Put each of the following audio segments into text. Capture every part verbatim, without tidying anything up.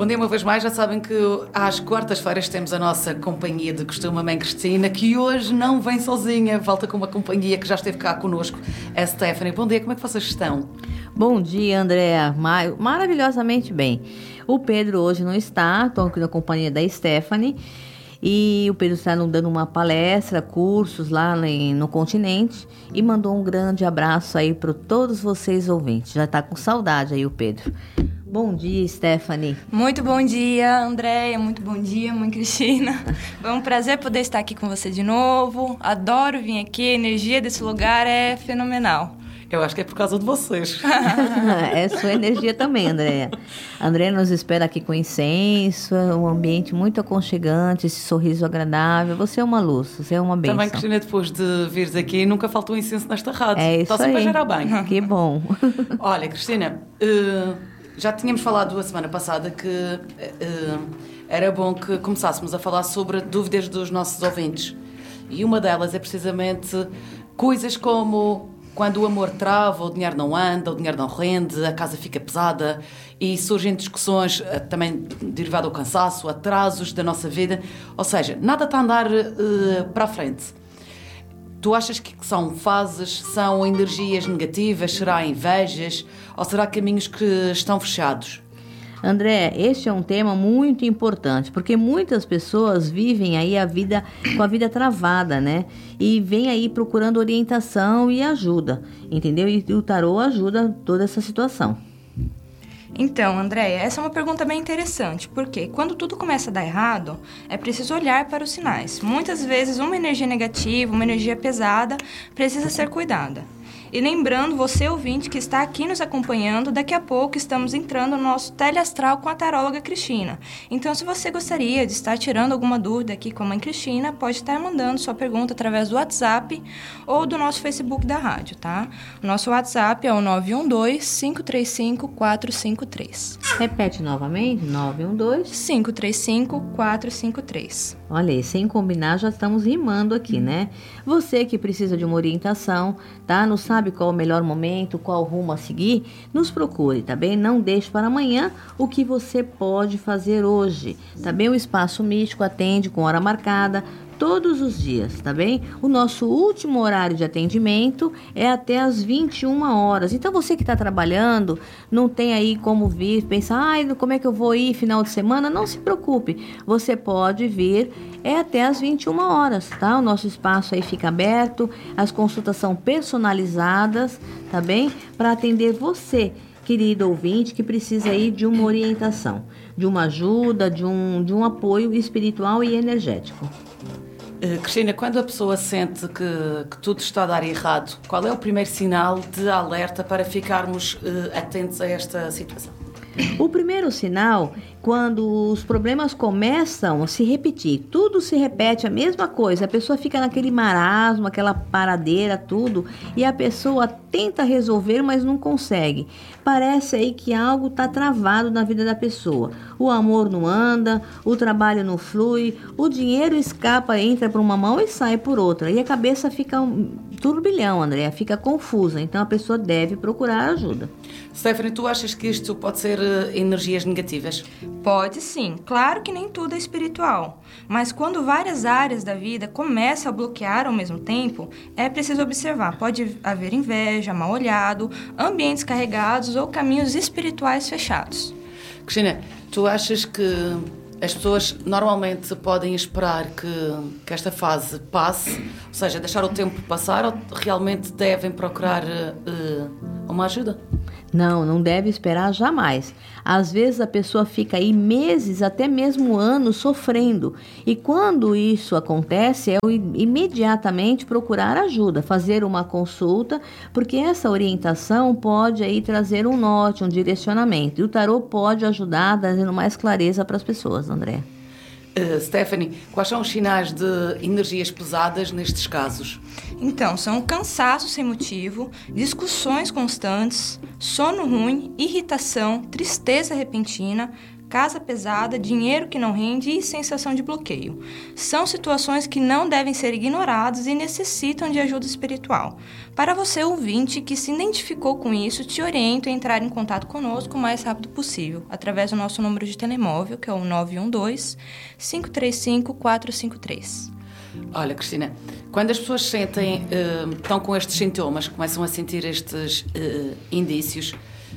Bom dia uma vez mais, já sabem que às quartas-feiras temos a nossa companhia de costume, a mãe Cristina, que hoje não vem sozinha, volta com uma companhia que já esteve cá connosco, a Stephanie. Bom dia, como é que vocês estão? Bom dia, Andréa. Mar- maravilhosamente bem. O Pedro hoje não está, estou aqui na companhia da Stephanie. E o Pedro está dando uma palestra, cursos lá no continente e mandou um grande abraço aí para todos vocês ouvintes. Já está com saudade aí o Pedro. Bom dia, Stephanie. Muito bom dia, Andréia. Muito bom dia, mãe Cristina. Foi um prazer poder estar aqui com você de novo. Adoro vir aqui, a energia desse lugar é fenomenal. Eu acho que é por causa de vocês. É sua energia também, Andréia. A Andréia nos espera aqui com incenso, um ambiente muito aconchegante, esse sorriso agradável. Você é uma luz, você é uma bênção. Também, Cristina, depois de vires aqui, nunca faltou incenso nesta rádio. É isso Está sempre aí. a gerar bem. Que bom. Olha, Cristina, uh, já tínhamos falado a semana passada que uh, era bom que começássemos a falar sobre dúvidas dos nossos ouvintes. E uma delas é precisamente coisas como... Quando o amor trava, o dinheiro não anda, o dinheiro não rende, a casa fica pesada e surgem discussões também derivadas do cansaço, atrasos da nossa vida. Ou seja, nada está a andar uh, para a frente. Tu achas que são fases, são energias negativas, será invejas ou será caminhos que estão fechados? André, este é um tema muito importante, porque muitas pessoas vivem aí a vida com a vida travada, né? E vem aí procurando orientação e ajuda, entendeu? E o tarô ajuda toda essa situação. Então, Andréia, essa é uma pergunta bem interessante, porque quando tudo começa a dar errado, é preciso olhar para os sinais. Muitas vezes uma energia negativa, uma energia pesada, precisa ser cuidada. E lembrando, você ouvinte que está aqui nos acompanhando, daqui a pouco estamos entrando no nosso teleastral com a taróloga Cristina. Então, se você gostaria de estar tirando alguma dúvida aqui com a mãe Cristina, pode estar mandando sua pergunta através do WhatsApp ou do nosso Facebook da rádio, tá? O nosso WhatsApp é o nove um dois, cinco três cinco, quatro cinco três. Repete novamente, nove um dois... cinco três cinco, quatro cinco três. Olha aí, sem combinar, já estamos rimando aqui, né? Você que precisa de uma orientação, tá? Não sabe qual o melhor momento, qual rumo a seguir, nos procure, tá bem? Não deixe para amanhã o que você pode fazer hoje, tá bem? O Espaço Místico atende com hora marcada todos os dias, tá bem? O nosso último horário de atendimento é até às vinte e uma horas. Então, você que está trabalhando, não tem aí como vir, pensar, ai, como é que eu vou ir final de semana? Não se preocupe, você pode vir, é até às vinte e uma horas, tá? O nosso espaço aí fica aberto, as consultas são personalizadas, tá bem? Para atender você, querido ouvinte, que precisa aí de uma orientação, de uma ajuda, de um, de um apoio espiritual e energético. Uh, Cristina, quando a pessoa sente que, que tudo está a dar errado, qual é o primeiro sinal de alerta para ficarmos uh, atentos a esta situação? O primeiro sinal, quando os problemas começam a se repetir, tudo se repete a mesma coisa, a pessoa fica naquele marasmo, aquela paradeira, tudo, e a pessoa tenta resolver, mas não consegue. Parece aí que algo está travado na vida da pessoa. O amor não anda, o trabalho não flui, o dinheiro escapa, entra por uma mão e sai por outra. E a cabeça fica um turbilhão, Andréa, fica confusa. Então a pessoa deve procurar ajuda. Stephanie, tu achas que isto pode ser uh, energias negativas? Pode sim, claro que nem tudo é espiritual, mas quando várias áreas da vida começam a bloquear ao mesmo tempo, é preciso observar, pode haver inveja, mal olhado, ambientes carregados ou caminhos espirituais fechados. Cristina, tu achas que as pessoas normalmente podem esperar que, que esta fase passe, ou seja, deixar o tempo passar, ou realmente devem procurar uh, uma ajuda? Não, não deve esperar jamais. Às vezes a pessoa fica aí meses, até mesmo anos, sofrendo. E quando isso acontece, é imediatamente procurar ajuda, fazer uma consulta, porque essa orientação pode aí trazer um norte, um direcionamento. E o tarô pode ajudar, trazendo mais clareza para as pessoas, André. Uh, Stephanie, quais são os sinais de energias pesadas nestes casos? Então, são cansaço sem motivo, discussões constantes, sono ruim, irritação, tristeza repentina, casa pesada, dinheiro que não rende e sensação de bloqueio. São situações que não devem ser ignoradas e necessitam de ajuda espiritual. Para você, ouvinte, que se identificou com isso, te oriento a entrar em contato conosco o mais rápido possível, através do nosso número de telemóvel, que é o nove um dois, cinco três cinco, quatro cinco três. Olha, Cristina, quando as pessoas sentem, uh, estão com estes sintomas, começam a sentir estes uh, indícios,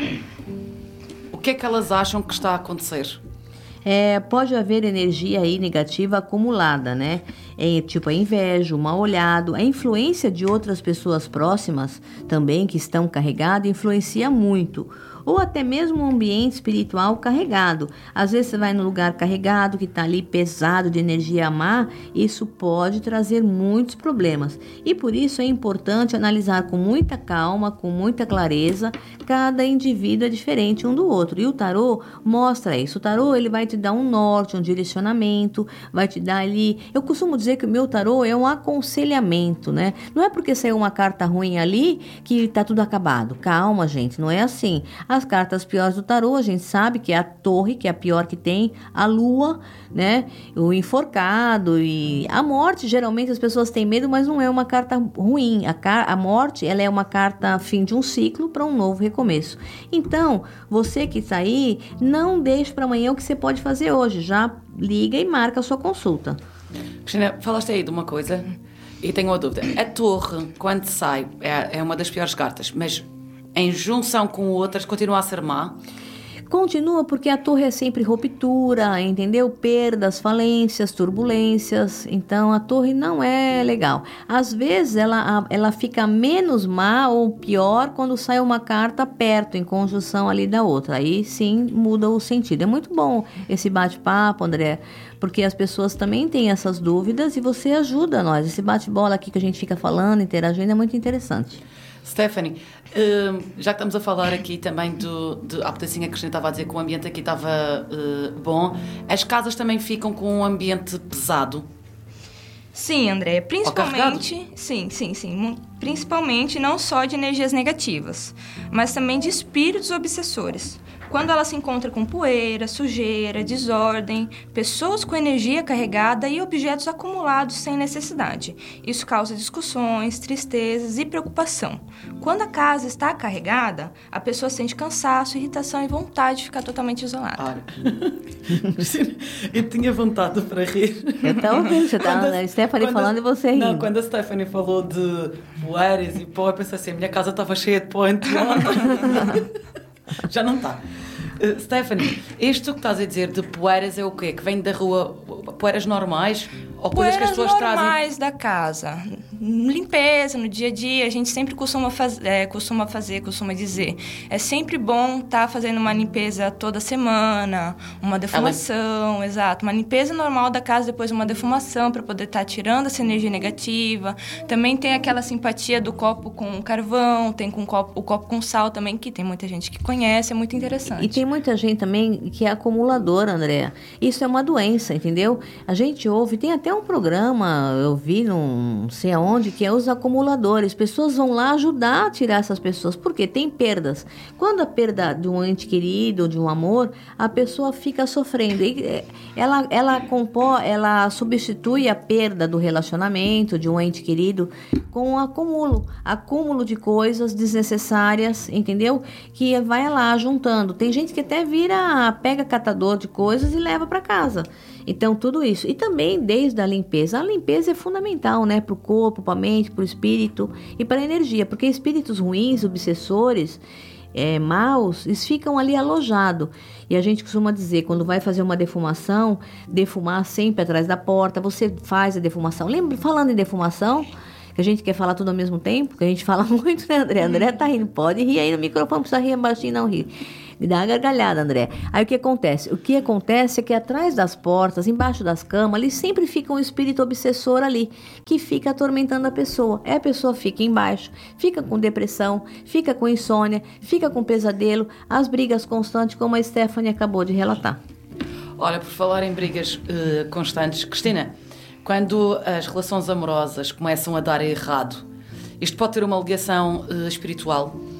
o que é que elas acham que está a acontecer? É, pode haver energia aí negativa acumulada, né? É, tipo a inveja, o mal olhado, a influência de outras pessoas próximas também que estão carregadas influencia muito. Ou até mesmo um ambiente espiritual carregado. Às vezes você vai num lugar carregado, que está ali pesado de energia má, isso pode trazer muitos problemas. E por isso é importante analisar com muita calma, com muita clareza, cada indivíduo é diferente um do outro. E o tarô mostra isso. O tarô ele vai te dar um norte, um direcionamento, vai te dar ali... Eu costumo dizer que o meu tarô é um aconselhamento, né? Não é porque saiu uma carta ruim ali que está tudo acabado. Calma, gente, não é assim. As cartas piores do tarô, a gente sabe que é a torre, que é a pior que tem, a lua, né? O enforcado e a morte. Geralmente as pessoas têm medo, mas não é uma carta ruim. A, car- a morte, ela é uma carta fim de um ciclo para um novo recomeço. Então, você que está aí, não deixe para amanhã o que você pode fazer hoje. Já liga e marca a sua consulta. Cristina, falaste aí de uma coisa e tenho uma dúvida. A torre, quando sai, é, é uma das piores cartas, mas em junção com outras, continua a ser má? Continua porque a torre é sempre ruptura, entendeu? Perdas, falências, turbulências. Então, a torre não é legal. Às vezes, ela, ela fica menos má ou pior quando sai uma carta perto, em conjunção ali da outra. Aí, sim, muda o sentido. É muito bom esse bate-papo, André, porque as pessoas também têm essas dúvidas e você ajuda nós. Esse bate-bola aqui que a gente fica falando, interagindo, é muito interessante. Stephanie, uh, já que estamos a falar aqui também do... do há bocadinho a Cristina estava a dizer que o ambiente aqui estava uh, bom. As casas também ficam com um ambiente pesado? Sim, André, principalmente... Sim, sim, sim. Principalmente não só de energias negativas, mas também de espíritos obsessores. Quando ela se encontra com poeira, sujeira, desordem, pessoas com energia carregada e objetos acumulados sem necessidade. Isso causa discussões, tristezas e preocupação. Quando a casa está carregada, a pessoa sente cansaço, irritação e vontade de ficar totalmente isolada. Olha, eu tinha vontade para rir. Eu estou ouvindo, você está a Stephanie falando a, e você rindo. Não, quando a Stephanie falou de poeiras e pó, eu pensei assim, a minha casa estava cheia de pó entoado. Já não está. Uh, Stephanie, isto que estás a dizer de poeiras é o quê? Que vem da rua, poeiras normais? Ou coisas poeiras que as pessoas normais trazem? Da casa. Limpeza, no dia a dia, a gente sempre costuma, faz, é, costuma fazer, costuma dizer. É sempre bom estar tá fazendo uma limpeza toda semana, uma defumação, Ela... exato. Uma limpeza normal da casa, depois uma defumação, para poder estar tá tirando essa energia negativa. Também tem aquela simpatia do copo com carvão, tem com copo, o copo com sal também, que tem muita gente que conhece, é muito interessante. E tem muita gente também que é acumuladora, Andréa. Isso é uma doença, entendeu? A gente ouve, tem até um programa, eu vi, não sei aonde, que é os acumuladores. Pessoas vão lá ajudar a tirar essas pessoas, porque tem perdas. Quando a perda de um ente querido, de um amor, a pessoa fica sofrendo. E ela, ela, compor, ela substitui a perda do relacionamento, de um ente querido, com um acúmulo. Acúmulo de coisas desnecessárias, entendeu? Que vai lá juntando. Tem gente que até vira, pega catador de coisas e leva para casa. Então, tudo isso. E também desde a limpeza. A limpeza é fundamental, né? Para o corpo, para a mente, para o espírito e para a energia. Porque espíritos ruins, obsessores, é, maus, eles ficam ali alojados. E a gente costuma dizer, quando vai fazer uma defumação, defumar sempre atrás da porta. Você faz a defumação. Lembra, falando em defumação, que a gente quer falar tudo ao mesmo tempo, que a gente fala muito, né, André? André tá rindo. Pode rir aí no microfone, precisa rir baixinho, não rir. Me dá uma gargalhada, André. Aí o que acontece? O que acontece é que atrás das portas, embaixo das camas, ali sempre fica um espírito obsessor ali, que fica atormentando a pessoa. Aí a pessoa fica embaixo, fica com depressão, fica com insônia, fica com pesadelo, as brigas constantes, como a Stephanie acabou de relatar. Olha, por falar em brigas uh, constantes, Cristina, quando as relações amorosas começam a dar errado, isto pode ter uma ligação uh, espiritual?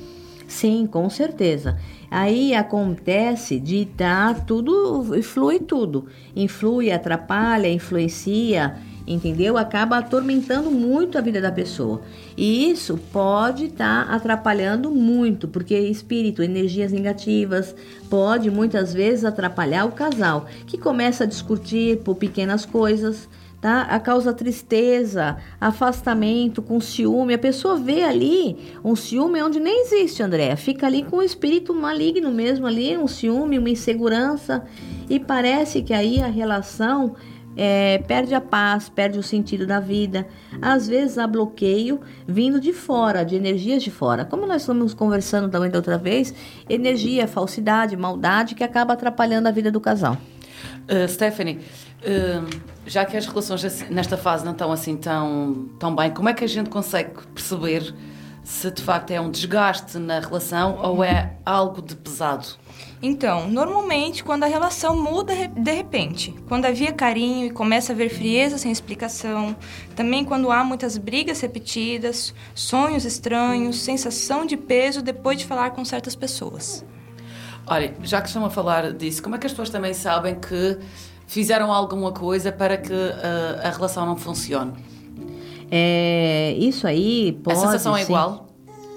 Sim, com certeza. Aí acontece de dar tudo, flui tudo. Influi, atrapalha, influencia, entendeu? Acaba atormentando muito a vida da pessoa. E isso pode estar tá atrapalhando muito, porque espírito, energias negativas, pode muitas vezes atrapalhar o casal, que começa a discutir por pequenas coisas, tá? A causa tristeza, afastamento, com ciúme. A pessoa vê ali um ciúme onde nem existe, Andréa. Fica ali com um espírito maligno mesmo ali, um ciúme, uma insegurança. E parece que aí a relação é, perde a paz, perde o sentido da vida. Às vezes há bloqueio vindo de fora, de energias de fora. Como nós estamos conversando também da outra vez, energia, falsidade, maldade que acaba atrapalhando a vida do casal. Uh, Stephanie, uh, já que as relações nesta fase não estão assim tão, tão bem, como é que a gente consegue perceber se de facto é um desgaste na relação ou é algo de pesado? Então, normalmente quando a relação muda de repente, quando havia carinho e começa a haver frieza sem explicação, também quando há muitas brigas repetidas, sonhos estranhos, sensação de peso depois de falar com certas pessoas. Olha, já que estão a falar disso, como é que as pessoas também sabem que fizeram alguma coisa para que uh, a relação não funcione? É, isso aí pode... A sensação é sim. igual?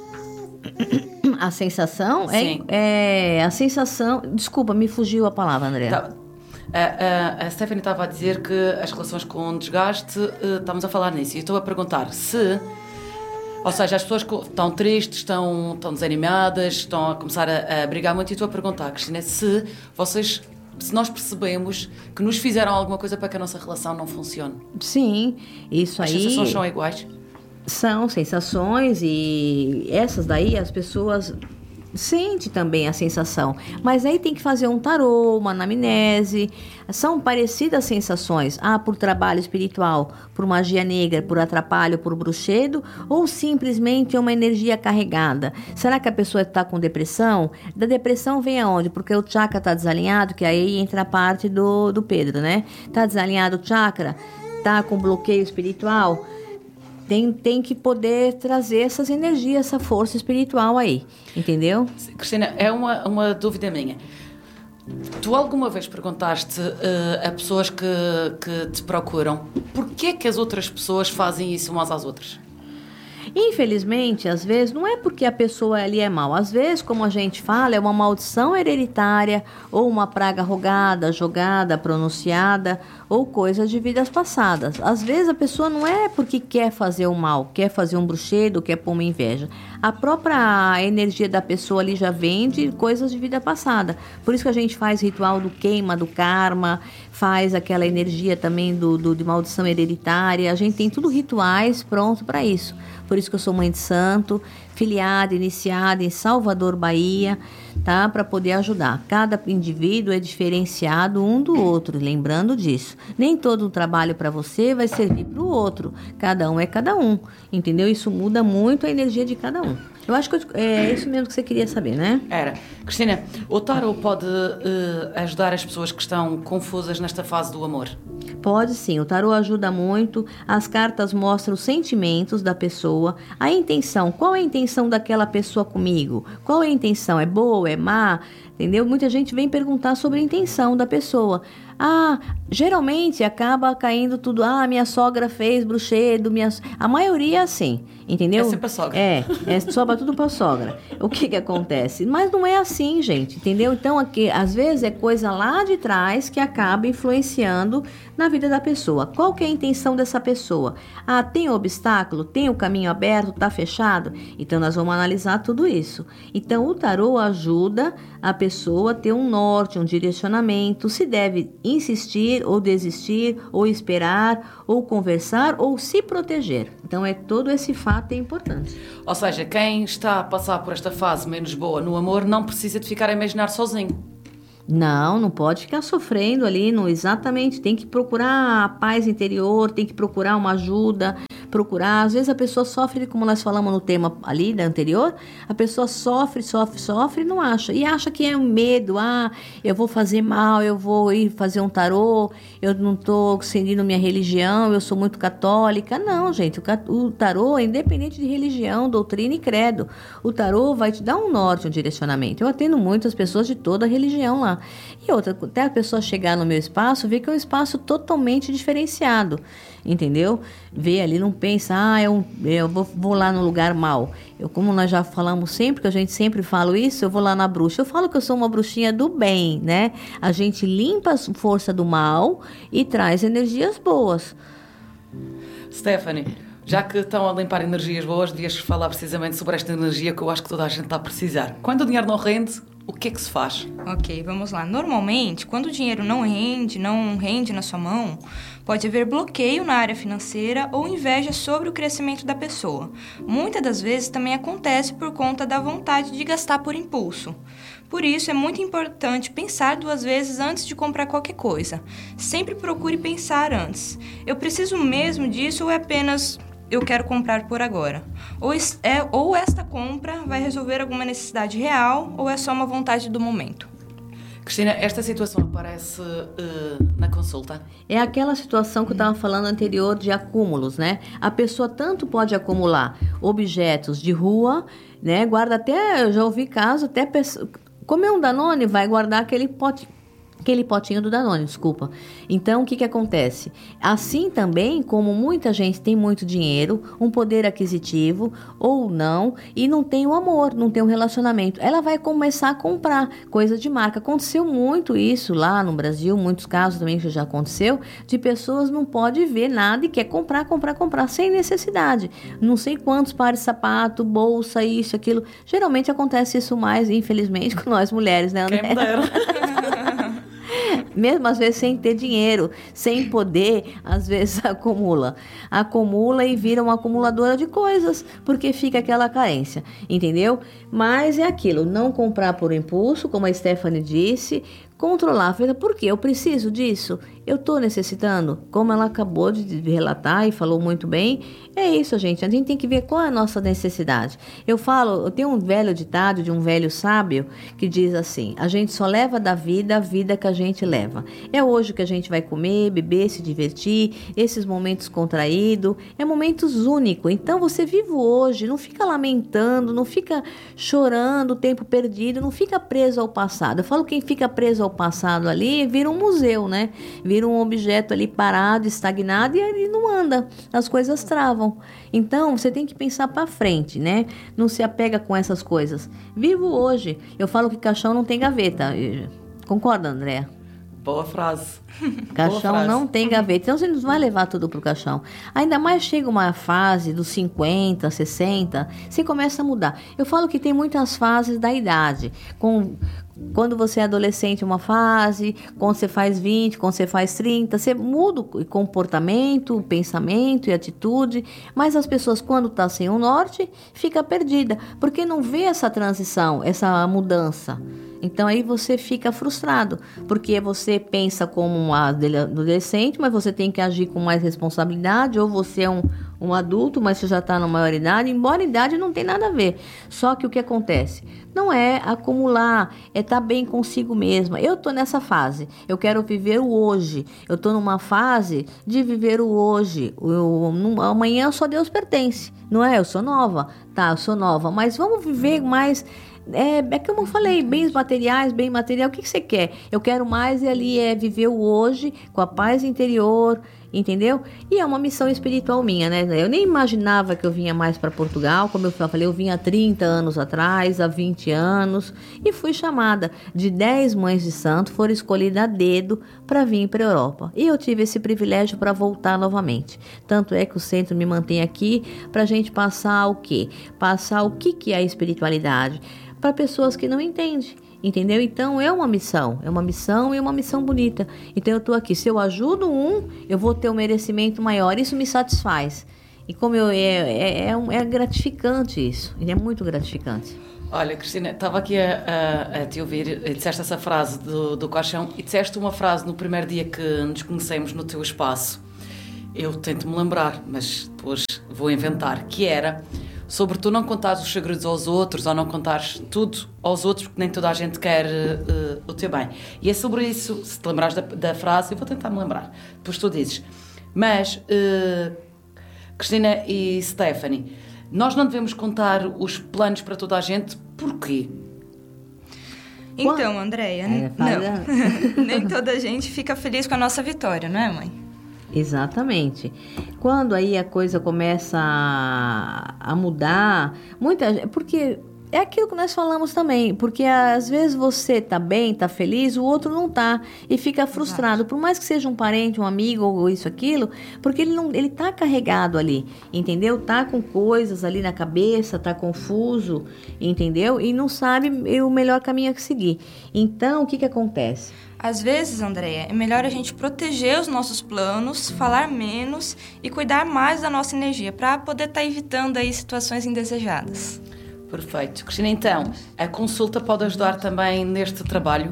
A sensação? Sim. É, é... A sensação... Desculpa, me fugiu a palavra, André. Tá. A, a, a Stephanie estava a dizer que as relações com desgaste, uh, estamos a falar nisso. E estou a perguntar se... Ou seja, as pessoas estão tristes, estão, estão desanimadas, estão a começar a, a brigar muito. E estou a perguntar, Cristina, se vocês, se nós percebemos que nos fizeram alguma coisa para que a nossa relação não funcione. Sim, isso as aí... As sensações são iguais? São sensações e essas daí as pessoas... Sente também a sensação, mas aí tem que fazer um tarô, uma anamnese. São parecidas sensações, ah, por trabalho espiritual, por magia negra, por atrapalho, por bruxedo, ou simplesmente uma energia carregada. Será que a pessoa está com depressão? Da depressão vem aonde? Porque o chakra está desalinhado, que aí entra a parte do, do Pedro, né? Está desalinhado o chakra, está com bloqueio espiritual. Tem, tem que poder trazer essas energias, essa força espiritual aí, entendeu? Cristina, é uma, uma dúvida minha. Tu alguma vez perguntaste uh, a pessoas que, que te procuram porquê que as outras pessoas fazem isso umas às outras? Infelizmente, às vezes, não é porque a pessoa ali é mal. Às vezes, como a gente fala, é uma maldição hereditária ou uma praga rogada, jogada, pronunciada ou coisa de vidas passadas. Às vezes, a pessoa não é porque quer fazer o mal, quer fazer um bruxedo, quer pôr uma inveja. A própria energia da pessoa ali já vem de coisas de vida passada. Por isso que a gente faz ritual do queima, do karma, faz aquela energia também do, do, de maldição hereditária. A gente tem tudo rituais pronto para isso. Por isso que eu sou mãe de santo, filiada, iniciada em Salvador, Bahia, tá? Para poder ajudar. Cada indivíduo é diferenciado um do outro, lembrando disso. Nem todo o trabalho para você vai servir para o outro. Cada um é cada um, entendeu? Isso muda muito a energia de cada um. Eu acho que eu, é isso mesmo que você queria saber, né? Era. Cristina, o tarot pode uh, ajudar as pessoas que estão confusas nesta fase do amor? Pode sim, o tarô ajuda muito. As cartas mostram os sentimentos da pessoa, a intenção. Qual é a intenção daquela pessoa comigo? Qual é a intenção? É boa, é má? Entendeu? Muita gente vem perguntar sobre a intenção da pessoa. Ah, geralmente acaba caindo tudo. Ah, minha sogra fez bruxedo. Minha... A maioria é assim, entendeu? É sempre a sogra. É, é sobra tudo pra sogra. O que que acontece? Mas não é assim, gente, entendeu? Então, aqui, às vezes é coisa lá de trás que acaba influenciando na vida da pessoa. Qual que é a intenção dessa pessoa? Ah, tem obstáculo? Tem o caminho aberto? Tá fechado? Então, nós vamos analisar tudo isso. Então, o tarô ajuda a pessoa a ter um norte, um direcionamento, se deve insistir ou desistir, ou esperar, ou conversar, ou se proteger. Então, é todo esse fato é importante. Ou seja, quem está a passar por esta fase menos boa no amor não precisa de ficar a imaginar sozinho. Não, não pode ficar sofrendo ali, não, exatamente, tem que procurar a paz interior, tem que procurar uma ajuda, procurar. Às vezes a pessoa sofre, como nós falamos no tema ali da anterior, a pessoa sofre, sofre, sofre e não acha. E acha que é um medo, ah, eu vou fazer mal, eu vou ir fazer um tarô, eu não estou seguindo minha religião, eu sou muito católica. Não, gente, o, o tarô é independente de religião, doutrina e credo. O tarô vai te dar um norte, um direcionamento. Eu atendo muitas pessoas de toda a religião lá. E outra, até a pessoa chegar no meu espaço, ver que é um espaço totalmente diferenciado, entendeu? Ver ali, não pensa, ah, eu, eu vou, vou lá no lugar mal. Eu, como nós já falamos sempre, que a gente sempre fala isso, eu vou lá na bruxa. Eu falo que eu sou uma bruxinha do bem, né? A gente limpa a força do mal e traz energias boas. Stephanie, já que estão a limpar energias boas, devias falar precisamente sobre esta energia que eu acho que toda a gente está a precisar. Quando o dinheiro não rende, o que é que se faz? Ok, vamos lá. Normalmente, quando o dinheiro não rende, não rende na sua mão, pode haver bloqueio na área financeira ou inveja sobre o crescimento da pessoa. Muitas das vezes também acontece por conta da vontade de gastar por impulso. Por isso, é muito importante pensar duas vezes antes de comprar qualquer coisa. Sempre procure pensar antes. Eu preciso mesmo disso ou é apenas eu quero comprar por agora? Ou, é, ou esta compra vai resolver alguma necessidade real ou é só uma vontade do momento? Cristina, esta situação aparece uh, na consulta? É aquela situação que eu estava falando anterior de acúmulos, né? A pessoa tanto pode acumular objetos de rua, né? Guarda até, eu já ouvi caso, até pessoa, comer um Danone, vai guardar aquele pote, aquele potinho do Danone, desculpa. Então, o que que acontece? Assim também, como muita gente tem muito dinheiro, um poder aquisitivo ou não, e não tem o amor, não tem um relacionamento, ela vai começar a comprar coisa de marca. Aconteceu muito isso lá no Brasil, muitos casos também que já aconteceu, de pessoas não podem ver nada e quer comprar, comprar, comprar, sem necessidade. Não sei quantos pares de sapato, bolsa, isso, aquilo. Geralmente acontece isso mais, infelizmente, com nós mulheres, né, André? Quem me dera. Mesmo às vezes sem ter dinheiro, sem poder, às vezes acumula. Acumula e vira uma acumuladora de coisas, porque fica aquela carência, entendeu? Mas é aquilo, não comprar por impulso, como a Stephanie disse, controlar. Por quê? Eu preciso disso? Eu estou necessitando? Como ela acabou de relatar e falou muito bem, é isso, gente. A gente tem que ver qual é a nossa necessidade. Eu falo, eu tenho um velho ditado de um velho sábio que diz assim: a gente só leva da vida a vida que a gente leva. É hoje que a gente vai comer, beber, se divertir, esses momentos contraídos, é momentos únicos. Então você vive hoje, não fica lamentando, não fica chorando o tempo perdido, não fica preso ao passado. Eu falo, quem fica preso ao passado ali vira um museu, né? Vira um objeto ali parado, estagnado e ali não anda, as coisas travam. Então você tem que pensar para frente, né? Não se apega com essas coisas. Vivo hoje. Eu falo que caixão não tem gaveta. Concorda, André? Boa frase. Caixão Boa frase. Não tem gaveta. Então você não vai levar tudo pro caixão. Ainda mais chega uma fase dos cinquenta, sessenta, você começa a mudar. Eu falo que tem muitas fases da idade. Com Quando você é adolescente, uma fase, quando você faz vinte, quando você faz trinta, você muda o comportamento, o pensamento e atitude, mas as pessoas, quando estão sem o norte, fica perdida, porque não vê essa transição, essa mudança. Então aí você fica frustrado, porque você pensa como um adolescente, mas você tem que agir com mais responsabilidade, ou você é um, um adulto, mas você já está na maioridade, embora a idade não tem nada a ver. Só que o que acontece? Não é acumular, é estar bem consigo mesma. Eu estou nessa fase, eu quero viver o hoje, eu estou numa fase de viver o hoje. Eu, eu, amanhã só Deus pertence, não é? Eu sou nova, tá, eu sou nova, mas vamos viver mais... É, é como eu falei, bens materiais, bem material, o que, que você quer? Eu quero mais e ali é viver o hoje com a paz interior, entendeu? E é uma missão espiritual minha, né? Eu nem imaginava que eu vinha mais para Portugal, como eu falei, eu vinha há trinta anos atrás, há vinte anos, e fui chamada de dez mães de santo, foram escolhidas a dedo para vir para a Europa. E eu tive esse privilégio para voltar novamente. Tanto é que o centro me mantém aqui para a gente passar o quê? Passar o que, que é a espiritualidade para pessoas que não entendem. Entendeu? Então é uma missão, é uma missão e uma missão bonita. Então eu estou aqui, se eu ajudo um, eu vou ter um merecimento maior, isso me satisfaz. E como eu, é, é, é, é gratificante isso, é muito gratificante. Olha, Cristina, estava aqui a, a, a te ouvir, disseste essa frase do, do caixão e disseste uma frase no primeiro dia que nos conhecemos no teu espaço. Eu tento-me lembrar, mas pus, vou inventar, que era sobre tu não contares os segredos aos outros ou não contares tudo aos outros, porque nem toda a gente quer uh, o teu bem. E é sobre isso, se te lembrares da, da frase, eu vou tentar me lembrar, depois tu dizes. Mas, uh, Cristina e Stephanie, nós não devemos contar os planos para toda a gente, porquê? Então, Andréia, é, não, nem toda a gente fica feliz com a nossa vitória, não é, mãe? Exatamente. Quando aí a coisa começa a, a mudar, muita, porque é aquilo que nós falamos também, porque às vezes você tá bem, tá feliz, o outro não tá e fica frustrado, por mais que seja um parente, um amigo ou isso, aquilo, porque ele não, ele tá carregado ali, entendeu? Tá com coisas ali na cabeça, tá confuso, entendeu? E não sabe o melhor caminho a seguir. Então, o que que acontece? Às vezes, Andréia, é melhor a gente proteger os nossos planos, falar menos e cuidar mais da nossa energia, para poder estar evitando aí situações indesejadas. Perfeito. Cristina, então, a consulta pode ajudar também neste trabalho?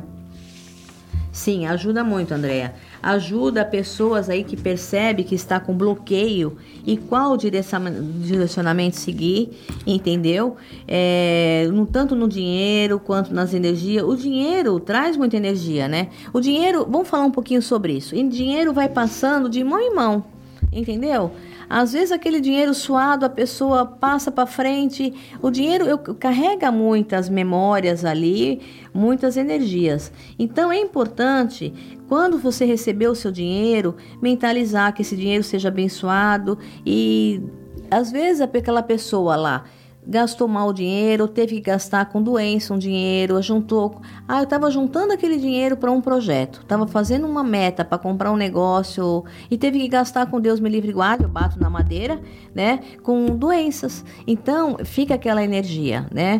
Sim, ajuda muito, Andréia. Ajuda pessoas aí que percebe que está com bloqueio e qual direcionamento seguir, entendeu? É, no, tanto no dinheiro quanto nas energias. O dinheiro traz muita energia, né? O dinheiro, vamos falar um pouquinho sobre isso. O dinheiro vai passando de mão em mão, entendeu? Às vezes aquele dinheiro suado, a pessoa passa para frente. O dinheiro eu, carrega muitas memórias ali, muitas energias. Então é importante, quando você receber o seu dinheiro, mentalizar que esse dinheiro seja abençoado. E às vezes aquela pessoa lá gastou mal o dinheiro, teve que gastar com doença um dinheiro, juntou... Ah, eu estava juntando aquele dinheiro para um projeto, estava fazendo uma meta para comprar um negócio e teve que gastar, com Deus me livre e guarde, eu bato na madeira, né, com doenças. Então, fica aquela energia, né?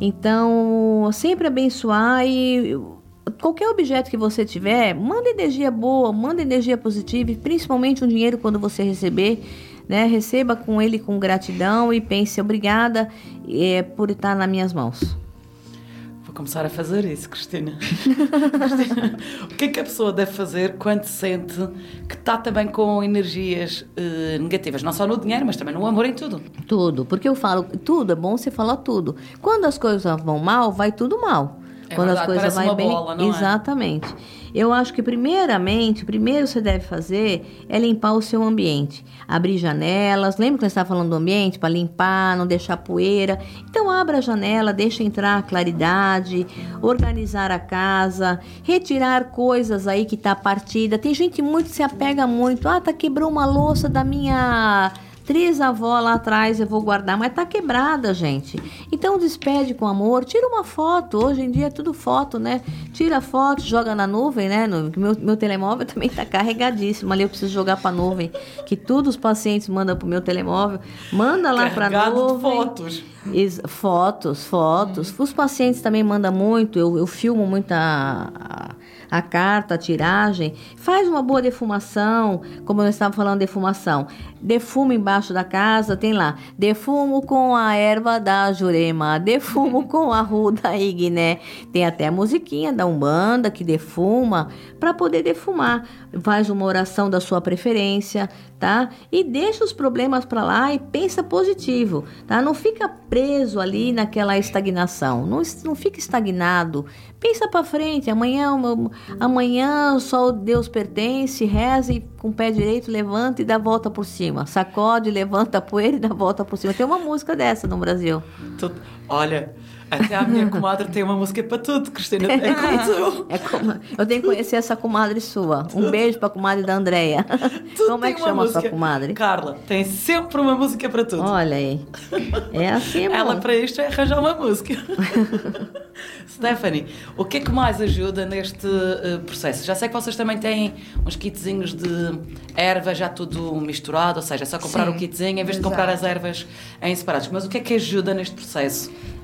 Então, sempre abençoar e... Qualquer objeto que você tiver, manda energia boa, manda energia positiva, e principalmente um dinheiro quando você receber, né? Receba com ele com gratidão e pense, obrigada é, por estar nas minhas mãos. Vou começar a fazer isso, Cristina. Cristina, o que é que a pessoa deve fazer quando sente que está também com energias uh, negativas? Não só no dinheiro, mas também no amor, em tudo. Tudo, porque eu falo, tudo, é bom você falar tudo. Quando as coisas vão mal, vai tudo mal. É Quando verdade, as coisas vão bem, bola, não exatamente. É? Eu acho que primeiramente, o primeiro que você deve fazer é limpar o seu ambiente. Abrir janelas. Lembra que você estava falando do ambiente? Para limpar, não deixar poeira. Então abra a janela, deixa entrar a claridade, organizar a casa, retirar coisas aí que tá partida. Tem gente muito que se apega muito. Ah, tá quebrou uma louça da minha trisavó lá atrás, eu vou guardar, mas tá quebrada, gente. Então despede com amor, tira uma foto, hoje em dia é tudo foto, né? Tira a foto, joga na nuvem, né? No, meu, meu telemóvel também tá carregadíssimo, ali eu preciso jogar pra nuvem, que todos os pacientes mandam pro meu telemóvel, manda lá pra nuvem. De fotos. Is, fotos, fotos. Hum. Os pacientes também mandam muito, eu, eu filmo muito a, a, a carta, a tiragem. Faz uma boa defumação, como eu estava falando, defumação. Defuma embaixo da casa, tem lá, defumo com a erva da Jurema, defumo com a ruda igné. Tem até a musiquinha da Umbanda que defuma, para poder defumar. Faz uma oração da sua preferência, tá? E deixa os problemas para lá e pensa positivo, tá? Não fica preso ali naquela estagnação, não, não fica estagnado. Pensa para frente, amanhã, amanhã só Deus pertence, reze com o pé direito, levanta e dá a volta por cima. Sacode, levanta a poeira e dá a volta por cima. Tem uma música dessa no Brasil. Tu, olha, até a minha comadre tem uma música para tudo, Cristina. É como tu. É como, eu tenho que conhecer essa comadre sua. Um beijo para a comadre da Andréia. Como é que chama música. A sua comadre? Carla, tem sempre uma música para tudo. Olha aí. É assim, Ela bom. Para isto é arranjar uma música. Stephanie, o que é que mais ajuda neste uh, processo? Já sei que vocês também têm uns kitzinhos de erva já tudo misturado, ou seja, é só comprar Sim, o kitzinho em vez exato. de comprar as ervas em separados. Mas o que é que ajuda neste processo?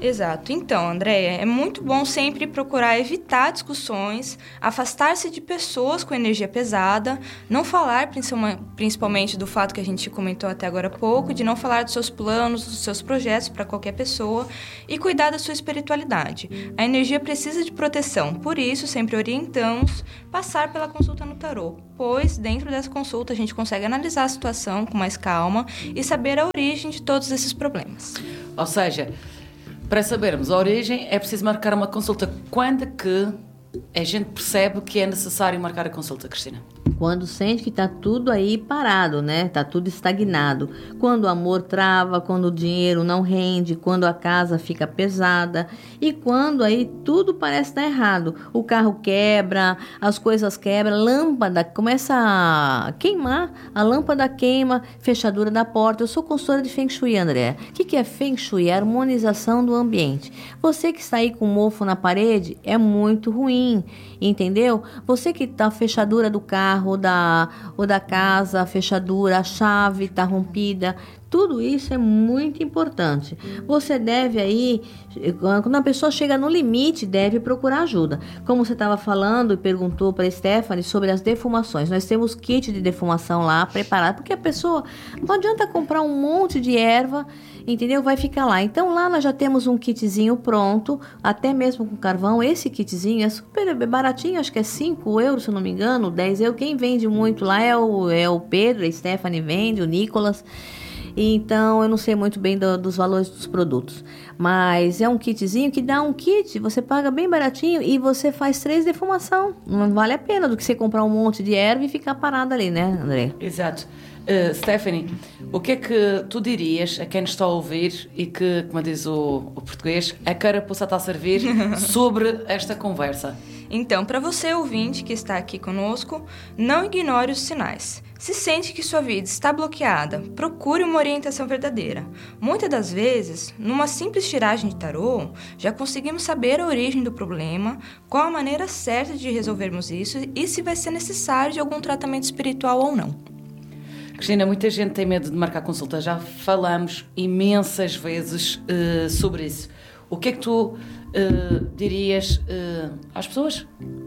Exato. Então, Andréia, é muito bom sempre procurar evitar discussões, afastar-se de pessoas com energia pesada, não falar principalmente do fato que a gente comentou até agora há pouco, de não falar dos seus planos, dos seus projetos para qualquer pessoa e cuidar da sua espiritualidade. A energia precisa de proteção, por isso sempre orientamos passar pela consulta no tarô, pois dentro dessa consulta a gente consegue analisar a situação com mais calma e saber a origem de todos esses problemas. Ou seja, para sabermos a origem é preciso marcar uma consulta. Quando que a gente percebe que é necessário marcar a consulta, Cristina? Quando sente que está tudo aí parado, né? Está tudo estagnado. Quando o amor trava, quando o dinheiro não rende, quando a casa fica pesada e quando aí tudo parece estar errado. O carro quebra, as coisas quebram, a lâmpada começa a queimar, a lâmpada queima, fechadura da porta. Eu sou consultora de Feng Shui, André. O que, que é Feng Shui? É a harmonização do ambiente. Você que está aí com mofo na parede é muito ruim, entendeu? Você que está a fechadura do carro, ou da, ou da casa, a fechadura, a chave está rompida, tudo isso é muito importante. Você deve aí, quando a pessoa chega no limite, deve procurar ajuda. Como você estava falando e perguntou para a Stephanie sobre as defumações, nós temos kit de defumação lá preparado, porque a pessoa não adianta comprar um monte de erva, entendeu? Vai ficar lá. Então lá nós já temos um kitzinho pronto, até mesmo com carvão. Esse kitzinho é super baratinho, acho que é cinco euros, se eu não me engano, dez euros. Quem vende muito lá é o, é o Pedro, a Stephanie vende, o Nicolas. Então eu não sei muito bem do, dos valores dos produtos, mas é um kitzinho que dá um kit, você paga bem baratinho e você faz três defumação. Não vale a pena do que você comprar um monte de erva e ficar parado ali, né, André? Exato. Uh, Stephanie, o que é que tu dirias a quem nos está a ouvir e que, como diz o, o português, a carapuça está a servir sobre esta conversa? Então, para você, ouvinte, que está aqui conosco, não ignore os sinais. Se sente que sua vida está bloqueada, procure uma orientação verdadeira. Muitas das vezes, numa simples tiragem de tarô, já conseguimos saber a origem do problema, qual a maneira certa de resolvermos isso e se vai ser necessário de algum tratamento espiritual ou não. Cristina, muita gente tem medo de marcar consulta. Já falamos imensas vezes uh, sobre isso. O que é que tu uh, dirias uh, às pessoas?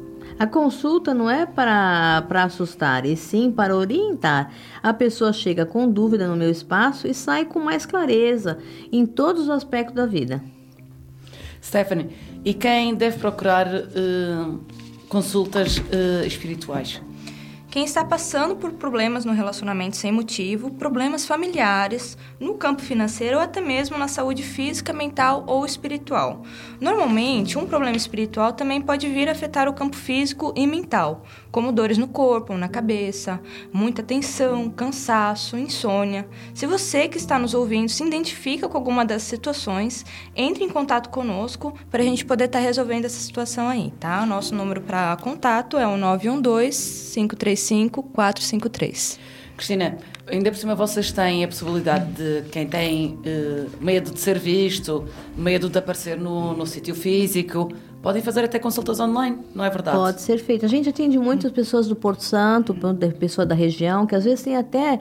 A consulta não é para, para assustar, e sim para orientar. A pessoa chega com dúvida no meu espaço e sai com mais clareza em todos os aspectos da vida. Stephanie, e quem deve procurar uh, consultas uh, espirituais? Quem está passando por problemas no relacionamento sem motivo, problemas familiares, no campo financeiro ou até mesmo na saúde física, mental ou espiritual. Normalmente, um problema espiritual também pode vir a afetar o campo físico e mental, como dores no corpo ou na cabeça, muita tensão, cansaço, insônia. Se você que está nos ouvindo se identifica com alguma dessas situações, entre em contato conosco para a gente poder estar resolvendo essa situação aí, tá? Nosso número para contato é o nove um dois, cinco três cinco, quatro cinco três. Cristina, ainda por cima vocês têm a possibilidade de quem tem uh, medo de ser visto, medo de aparecer no, no sítio físico, podem fazer até consultas online, não é verdade? Pode ser feito. A gente atende muitas pessoas do Porto Santo, pessoas da região, que às vezes tem até...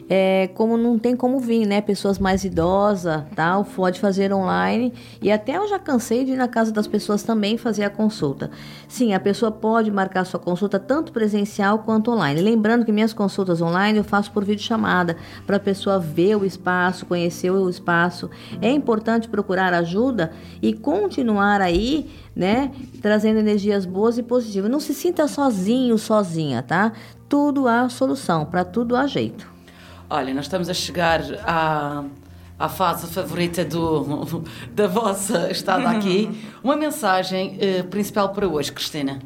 É, como não tem como vir, né? Pessoas mais idosas, tal, pode fazer online. E até eu já cansei de ir na casa das pessoas também fazer a consulta. Sim, a pessoa pode marcar sua consulta tanto presencial quanto online. Lembrando que minhas consultas online eu faço por videochamada, para a pessoa ver o espaço, conhecer o espaço. É importante procurar ajuda e continuar aí, né? Trazendo energias boas e positivas. Não se sinta sozinho, sozinha, tá? Tudo há solução, para tudo há jeito. Olha, nós estamos a chegar à, à fase favorita do, da vossa estada aqui. Uma mensagem eh, principal para hoje, Cristina.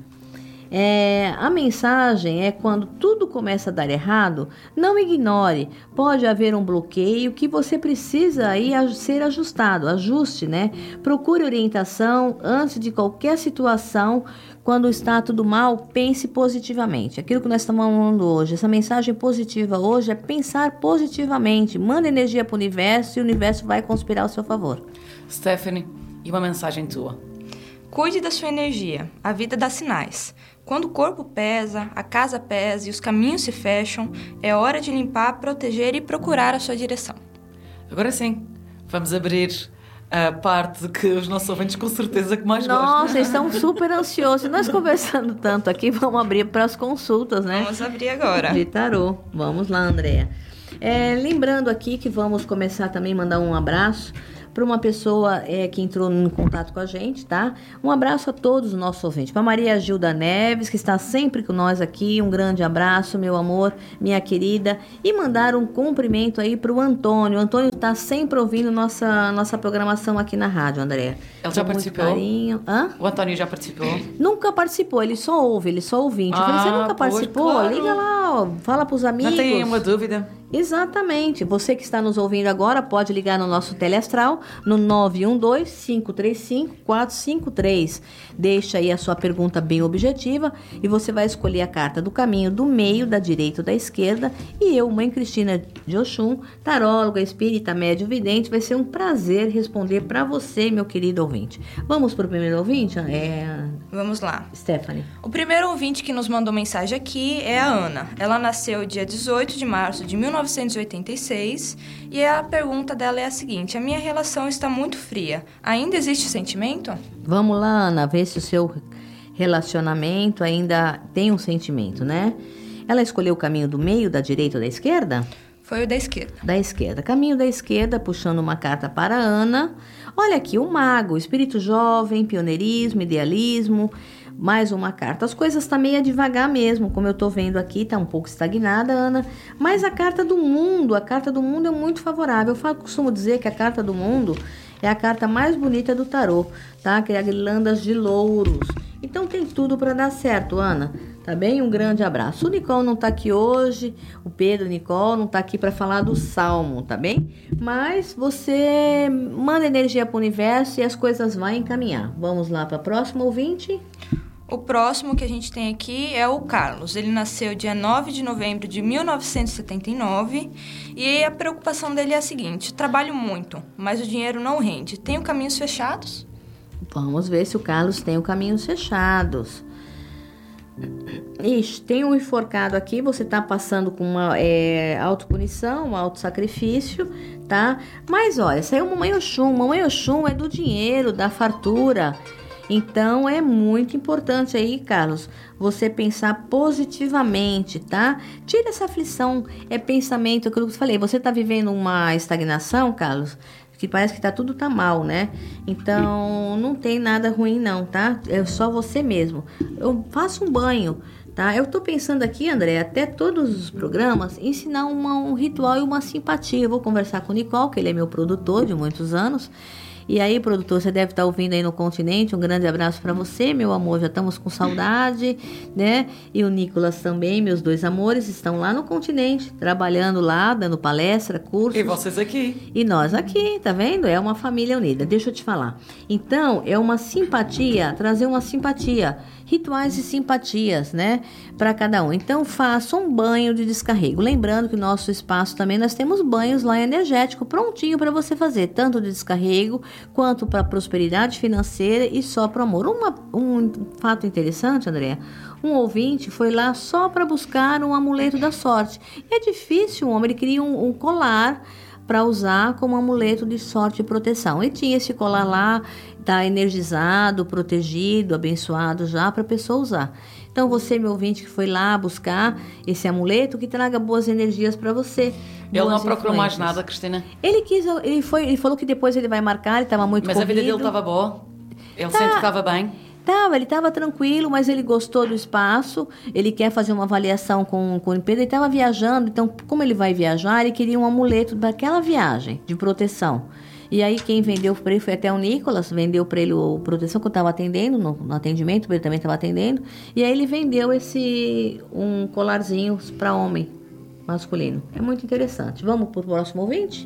É, a mensagem é quando tudo começa a dar errado, não ignore. Pode haver um bloqueio que você precisa aí ser ajustado. Ajuste, né? Procure orientação antes de qualquer situação. Quando está tudo mal, pense positivamente. Aquilo que nós estamos falando hoje, essa mensagem positiva hoje é pensar positivamente. Manda energia para o universo e o universo vai conspirar ao seu favor. Stephanie, e uma mensagem tua? Cuide da sua energia. A vida dá sinais. Quando o corpo pesa, a casa pesa e os caminhos se fecham, é hora de limpar, proteger e procurar a sua direção. Agora sim, vamos abrir a parte que os nossos ouvintes com certeza que mais Nossa, gostam. estão super ansiosos. Nós conversando tanto aqui, vamos abrir para as consultas, né? Vamos abrir agora. De tarô. Vamos lá, Andréa. É, lembrando aqui que vamos começar também a mandar um abraço para uma pessoa é, que entrou em contato com a gente, tá? Um abraço a todos os nossos ouvintes. Para Maria Gilda Neves, que está sempre com nós aqui, um grande abraço, meu amor, minha querida. E mandar um cumprimento aí para o Antônio. O Antônio está sempre ouvindo nossa, nossa programação aqui na rádio, Andréa. Ele já com participou? Muito carinho. Hã? O Antônio já participou? Nunca participou, ele só ouve, ele só ouvinte. Eu falei, você Ah, nunca pois, participou? claro. Liga lá, ó, fala pros amigos. Não tem uma dúvida? Exatamente. Você que está nos ouvindo agora pode ligar no nosso teleastral no nove um dois, cinco três cinco, quatro cinco três. Deixa aí a sua pergunta bem objetiva e você vai escolher a carta do caminho do meio, da direita ou da esquerda. E eu, Mãe Cristina de Oxum, taróloga, espírita, médio vidente, vai ser um prazer responder para você, meu querido ouvinte. Vamos para o primeiro ouvinte? É... Vamos lá. Stephanie. O primeiro ouvinte que nos mandou mensagem aqui é a Ana. Ela nasceu dia dezoito de março de mil novecentos e oitenta e seis e a pergunta dela é a seguinte: a minha relação está muito fria. Ainda existe sentimento? Vamos lá, Ana, ver se o seu relacionamento ainda tem um sentimento, né? Ela escolheu o caminho do meio, da direita ou da esquerda? Foi o da esquerda. Da esquerda. Caminho da esquerda, puxando uma carta para a Ana. Olha aqui, o mago, espírito jovem, pioneirismo, idealismo. Mais uma carta. As coisas estão meio devagar mesmo, como eu tô vendo aqui, tá um pouco estagnada, Ana. Mas a carta do mundo, a carta do mundo é muito favorável. Eu falo, costumo dizer que a carta do mundo é a carta mais bonita do tarô, tá? Que é a guirlandas de louros. Então tem tudo para dar certo, Ana. Tá bem? Um grande abraço. O Nicole não tá aqui hoje, o Pedro Nicole não tá aqui para falar do Salmo, tá bem? Mas você manda energia para o universo e as coisas vão encaminhar. Vamos lá para a próxima ouvinte. O próximo que a gente tem aqui é o Carlos. Ele nasceu dia nove de novembro de mil novecentos e setenta e nove e a preocupação dele é a seguinte: trabalho muito, mas o dinheiro não rende. Tenho caminhos fechados? Vamos ver se o Carlos tem os caminhos fechados. Ixi, tem um enforcado aqui, você tá passando com uma é, autopunição, um autossacrifício, tá? Mas olha, saiu Mamãe Oxum. Mamãe Oxum é do dinheiro, da fartura. Então é muito importante aí, Carlos, você pensar positivamente, tá? Tira essa aflição, é pensamento, aquilo que eu falei. Você tá vivendo uma estagnação, Carlos, que parece que tá tudo tá mal, né? Então, não tem nada ruim não, tá? É só você mesmo. Eu faço um banho, tá? Eu tô pensando aqui, André, até todos os programas, ensinar uma, um ritual e uma simpatia. Eu vou conversar com o Nicole, que ele é meu produtor de muitos anos. E aí, produtor, você deve estar ouvindo aí no continente. Um grande abraço para você, meu amor. Já estamos com saudade, né? E o Nicolas também, meus dois amores, estão lá no continente, trabalhando lá, dando palestra, cursos. E vocês aqui. E nós aqui, tá vendo? É uma família unida. Deixa eu te falar. Então, é uma simpatia, trazer uma simpatia. Rituais e simpatias, né? Para cada um. Então, faça um banho de descarrego. Lembrando que no nosso espaço também nós temos banhos lá energético prontinho para você fazer, tanto de descarrego quanto para prosperidade financeira e só para amor. Uma, um fato interessante, André, um ouvinte foi lá só para buscar um amuleto da sorte. E é difícil, o homem, ele queria um, um colar para usar como amuleto de sorte e proteção. E tinha esse colar lá, tá energizado, protegido, abençoado já para a pessoa usar. Então você, meu ouvinte, que foi lá buscar esse amuleto, que traga boas energias para você. Ele não procurou mais nada, Cristina? Ele quis, ele foi, ele falou que depois ele vai marcar, ele estava muito Mas corrido. a vida dele estava boa? Ele Tá. sente que estava bem? Tava, ele estava tranquilo, mas ele gostou do espaço, ele quer fazer uma avaliação com, com o Pedro, ele estava viajando, então como ele vai viajar, ele queria um amuleto daquela viagem, de proteção. E aí quem vendeu para ele foi até o Nicolas, vendeu para ele o proteção que eu estava atendendo, no, no atendimento, ele também estava atendendo, e aí ele vendeu esse, um colarzinho para homem masculino. É muito interessante. Vamos para o próximo ouvinte?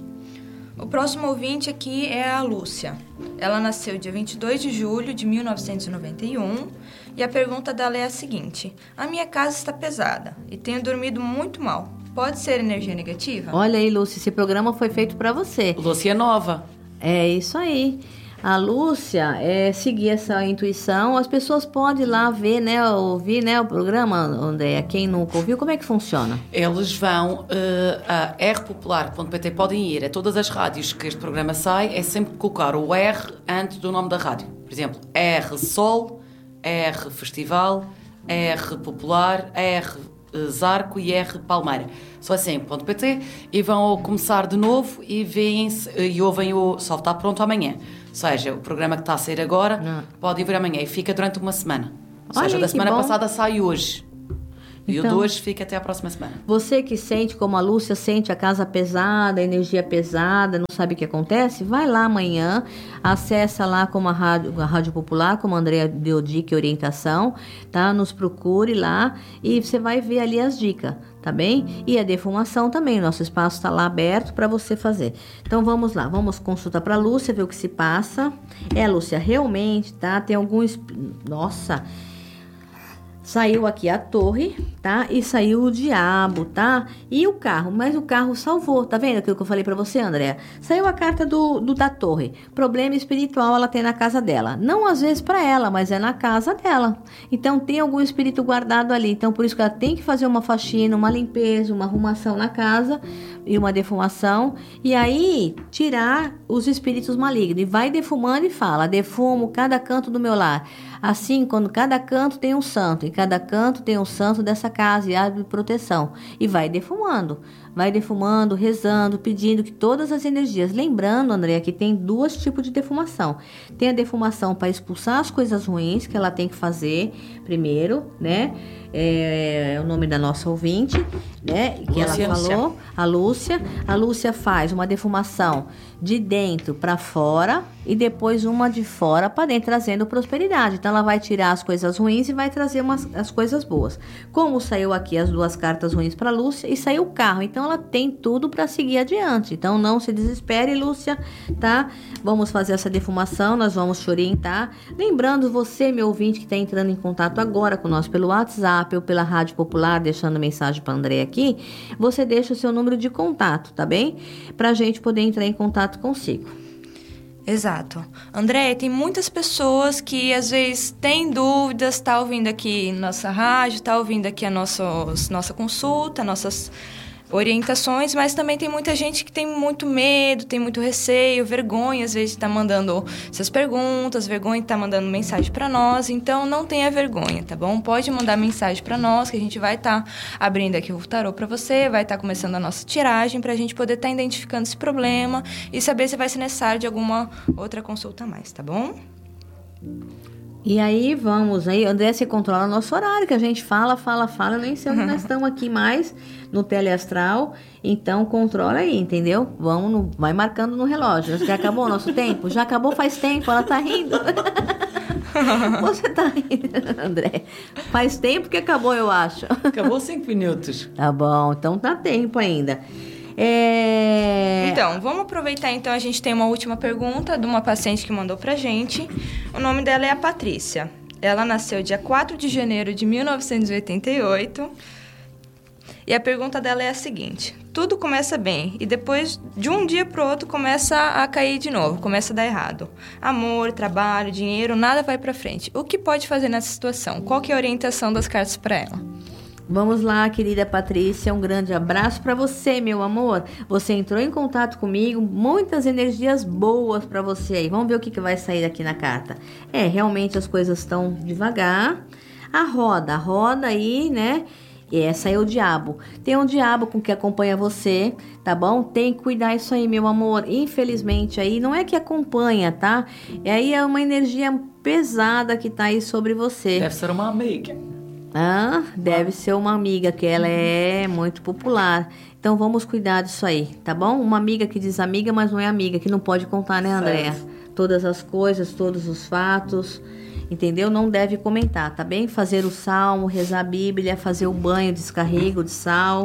O próximo ouvinte aqui é a Lúcia. Ela nasceu dia vinte e dois de julho de mil novecentos e noventa e um e a pergunta dela é a seguinte: a minha casa está pesada e tenho dormido muito mal. Pode ser energia negativa? Olha aí, Lúcia, esse programa foi feito para você. Lúcia é nova. É isso aí. A Lúcia, é seguir essa intuição. As pessoas podem ir lá ver, né, ouvir, né, o programa, Andréia. Quem nunca ouviu, como é que funciona? Eles vão uh, a r popular ponto p t, podem ir a todas as rádios que este programa sai, é sempre colocar o R antes do nome da rádio. Por exemplo, R Sol, R Festival, R Popular, R Zarco e R Palmeira. Só assim, ponto .pt, e vão começar de novo e veem-se e ouvem o Só está pronto amanhã. Ou seja, o programa que está a sair agora Não. pode ir amanhã e fica durante uma semana. Ou Olha, seja, da semana bom. passada sai hoje. E Então, o de hoje fica até a próxima semana. Você que sente como a Lúcia sente a casa pesada, a energia pesada, não sabe o que acontece? Vai lá amanhã, acessa lá como a Rádio, a Rádio Popular, como a Andréia deu dica e orientação, tá? Nos procure lá e você vai ver ali as dicas, tá bem? E a defumação também, nosso espaço está lá aberto para você fazer. Então vamos lá, vamos consultar para a Lúcia, ver o que se passa. É, Lúcia, realmente, tá? Tem alguns... Nossa... Saiu aqui a torre, tá? E saiu o diabo, tá? E o carro, mas o carro salvou, tá vendo aquilo que eu falei pra você, Andréa? Saiu a carta do, do da torre. Problema espiritual ela tem na casa dela. Não às vezes pra ela, mas é na casa dela. Então tem algum espírito guardado ali. Então por isso que ela tem que fazer uma faxina, uma limpeza, uma arrumação na casa e uma defumação. E aí tirar os espíritos malignos. E vai defumando e fala, defumo cada canto do meu lar. Assim, quando cada canto tem um santo, e cada canto tem um santo dessa casa e abre proteção. E vai defumando, vai defumando, rezando, pedindo que todas as energias... Lembrando, André, que tem dois tipos de defumação. Tem a defumação para expulsar as coisas ruins que ela tem que fazer primeiro, né? É o nome da nossa ouvinte, né? Que Lúcia, ela falou, a Lúcia. A Lúcia faz uma defumação de dentro para fora e depois uma de fora para dentro, trazendo prosperidade. Então ela vai tirar as coisas ruins e vai trazer umas, as coisas boas. Como saiu aqui as duas cartas ruins para Lúcia e saiu o carro, então ela tem tudo para seguir adiante. Então não se desespere, Lúcia, tá? Vamos fazer essa defumação, nós vamos te orientar. Lembrando você, meu ouvinte, que está entrando em contato agora com nós pelo WhatsApp ou pela Rádio Popular, deixando mensagem para André aqui, você deixa o seu número de contato, tá bem? Para a gente poder entrar em contato consigo. Exato. André, tem muitas pessoas que às vezes têm dúvidas, tá ouvindo aqui nossa rádio, tá ouvindo aqui a nossos, nossa consulta, nossas orientações, mas também tem muita gente que tem muito medo, tem muito receio, vergonha, às vezes, de estar tá mandando suas perguntas, vergonha de estar tá mandando mensagem para nós. Então, não tenha vergonha, tá bom? Pode mandar mensagem para nós, que a gente vai estar tá abrindo aqui o tarô para você, vai estar tá começando a nossa tiragem para a gente poder estar tá identificando esse problema e saber se vai ser necessário de alguma outra consulta a mais, tá bom? E aí, vamos aí, André, você controla nosso horário, que a gente fala, fala, fala, eu nem sei onde nós estamos aqui mais, no teleastral, então controla aí, entendeu? Vamos, no, vai marcando no relógio. Já acabou o nosso tempo? Já acabou faz tempo, ela tá rindo. Você tá rindo, André. Faz tempo que acabou, eu acho. Acabou cinco minutos. Tá bom, então tá tempo ainda. É... Então, vamos aproveitar, então, a gente tem uma última pergunta de uma paciente que mandou pra gente. O nome dela é a Patrícia. Ela nasceu dia quatro de janeiro de mil novecentos e oitenta e oito. E a pergunta dela é a seguinte: tudo começa bem e depois, de um dia pro outro, começa a cair de novo, começa a dar errado. Amor, trabalho, dinheiro, nada vai pra frente. O que pode fazer nessa situação? Qual que é a orientação das cartas pra ela? Vamos lá, querida Patrícia, um grande abraço para você, meu amor. Você entrou em contato comigo, muitas energias boas para você aí. Vamos ver o que, que vai sair aqui na carta. É, realmente as coisas estão devagar. A roda, a roda aí, né? É, saiu o diabo. Tem um diabo com que acompanha você, tá bom? Tem que cuidar isso aí, meu amor. Infelizmente aí, não é que acompanha, tá? E aí é uma energia pesada que tá aí sobre você. Deve ser uma amiga. Ah, deve ser uma amiga, que ela é muito popular. Então, vamos cuidar disso aí, tá bom? Uma amiga que diz amiga, mas não é amiga, que não pode contar, né, Andréa? Todas as coisas, todos os fatos, entendeu? Não deve comentar, tá bem? Fazer o salmo, rezar a Bíblia, fazer o banho, descarrego de sal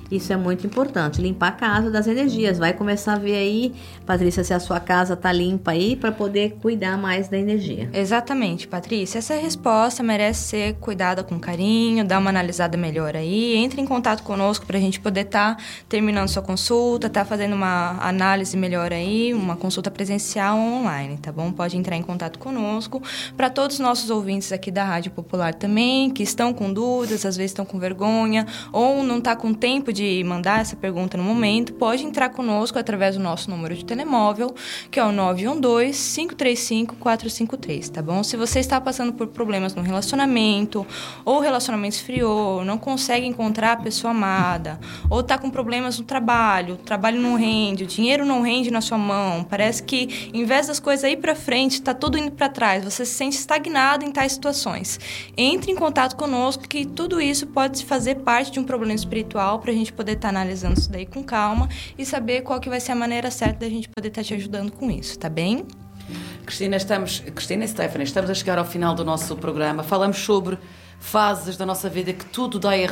Isso é muito importante, limpar a casa das energias. Vai começar a ver aí, Patrícia, se a sua casa tá limpa aí, para poder cuidar mais da energia. Exatamente, Patrícia. Essa resposta merece ser cuidada com carinho, dar uma analisada melhor aí. Entre em contato conosco para a gente poder estar tá terminando sua consulta, tá fazendo uma análise melhor aí, uma consulta presencial ou online, tá bom? Pode entrar em contato conosco. Para todos os nossos ouvintes aqui da Rádio Popular também, que estão com dúvidas, às vezes estão com vergonha ou não tá com tempo de mandar essa pergunta no momento, pode entrar conosco através do nosso número de telemóvel, que é o nove um dois, cinco três cinco, quatro cinco três, tá bom? Se você está passando por problemas no relacionamento, ou o relacionamento esfriou, não consegue encontrar a pessoa amada, ou está com problemas no trabalho, o trabalho não rende, o dinheiro não rende na sua mão, parece que em vez das coisas ir para frente, está tudo indo para trás, você se sente estagnado em tais situações. Entre em contato conosco, que tudo isso pode fazer parte de um problema espiritual, para a gente poder estar tá analisando isso daí com calma e saber qual que vai ser a maneira certa da gente poder estar tá te ajudando com isso, tá bem? Cristina, estamos, Cristina e Stephanie, estamos a chegar ao final do nosso programa. Falamos sobre fases da nossa vida que tudo dá errado.